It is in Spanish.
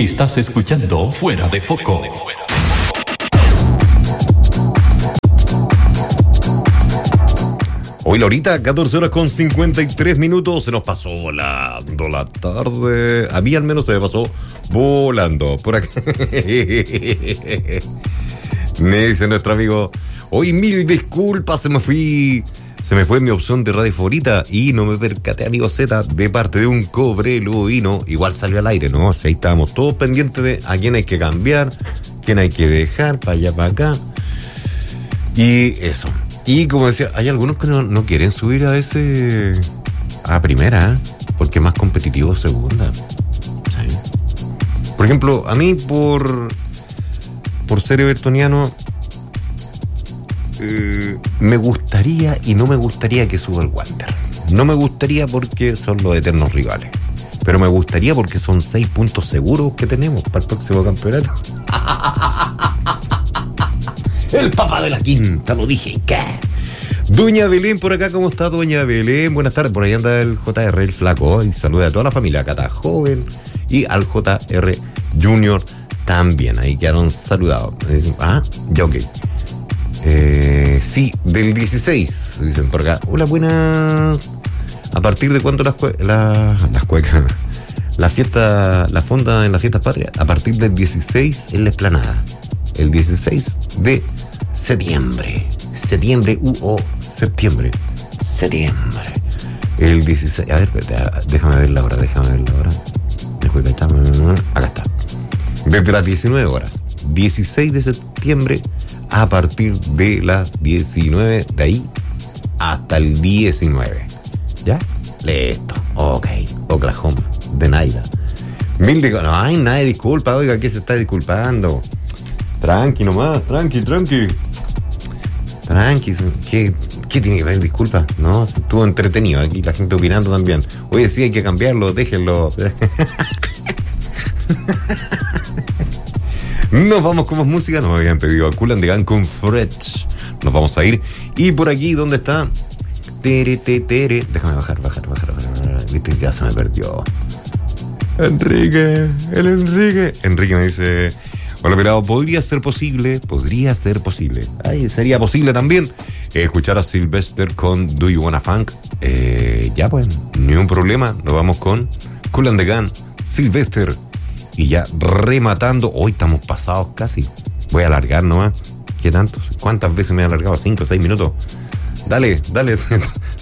Estás escuchando Fuera de Foco. Hoy la horita, 14 horas con 53 minutos. Se nos pasó volando la tarde. A mí al menos se me pasó volando. Por acá. Me dice nuestro amigo, hoy 1000 disculpas, se me fue mi opción de radio favorita y no me percaté, amigo Z, de parte de un cobreloíno. Igual salió al aire, ¿no? O sea, ahí estábamos todos pendientes de a quién hay que cambiar, quién hay que dejar, para allá, para acá. Y eso. Y como decía, hay algunos que no quieren subir a primera, porque es más competitivo segunda. ¿Sí? Por ejemplo, a mí por ser evertoniano, me gustaría y no me gustaría que suba el Wander. No me gustaría porque son los eternos rivales, pero me gustaría porque son 6 puntos seguros que tenemos para el próximo campeonato. El papá de la quinta, lo dije. ¿Qué? Doña Belén por acá, ¿cómo está Doña Belén? Buenas tardes, por ahí anda el JR, el flaco, y saluda a toda la familia, acá está joven, y al JR Junior también, ahí quedaron saludados. Ya ok. Sí, del 16, dicen por acá. Hola, buenas. ¿A partir de cuándo las cuecas? La fiesta, la fonda en las fiestas patrias, a partir del 16 en la explanada. El 16 de septiembre. Septiembre. El 16. A ver, déjame ver la hora. Acá está. Desde las 19 horas. 16 de septiembre a partir de las 19. De ahí hasta el 19. ¿Ya? Listo. Ok. Oklahoma. De Naida. No hay nadie disculpa. Oiga, ¿qué se está disculpando? Tranqui nomás, tranqui. ¿Qué tiene que ver? Disculpa. No, estuvo entretenido aquí, la gente opinando también. Oye, sí, hay que cambiarlo, déjenlo. Nos vamos con más música. Nos habían pedido a Kool and the Gang con Fresh. Nos vamos a ir. Y por aquí, ¿dónde está? Déjame bajar. Viste, ya se me perdió. Enrique me dice: hola, pelado, podría ser posible. Ay, sería posible también escuchar a Sylvester con Do You Wanna Funk. Ya pues, ni un problema. Nos vamos con Kool and the Gang, Sylvester. Y ya rematando. Hoy estamos pasados casi. Voy a alargar nomás. ¿Qué tanto? ¿Cuántas veces me he alargado? 5 o 6 minutos. Dale.